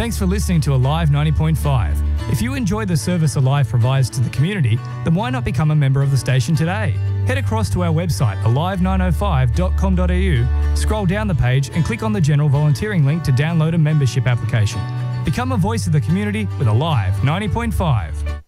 Thanks for listening to Alive 90.5. If you enjoy the service Alive provides to the community, then why not become a member of the station today? Head across to our website alive905.com.au, scroll down the page and click on the general volunteering link to download a membership application. Become a voice of the community with Alive 90.5.